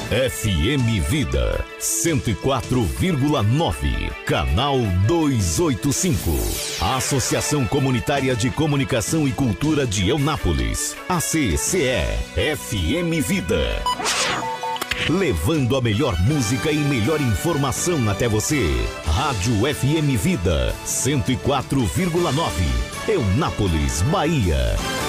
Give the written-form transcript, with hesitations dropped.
FM Vida 104,9, canal 285. Associação Comunitária de Comunicação e Cultura de Eunápolis, ACCE, FM Vida. Levando a melhor música e melhor informação até você. Rádio FM Vida 104,9, Eunápolis, Bahia.